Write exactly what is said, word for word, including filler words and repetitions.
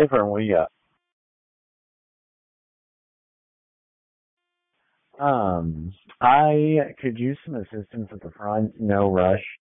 Different, what you got? Um, I could use some assistance at the front. No rush.